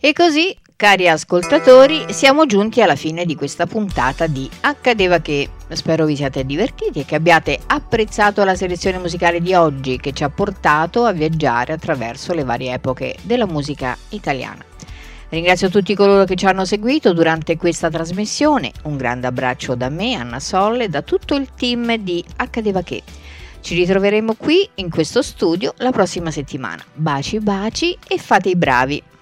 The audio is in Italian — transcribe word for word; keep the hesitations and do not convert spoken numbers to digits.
E così, cari ascoltatori, siamo giunti alla fine di questa puntata di Accadeva Che. Spero vi siate divertiti e che abbiate apprezzato la selezione musicale di oggi, che ci ha portato a viaggiare attraverso le varie epoche della musica italiana. Ringrazio tutti coloro che ci hanno seguito durante questa trasmissione. Un grande abbraccio da me, Anna Solle, e da tutto il team di Accadeva Che. Ci ritroveremo qui in questo studio la prossima settimana. Baci baci e fate i bravi.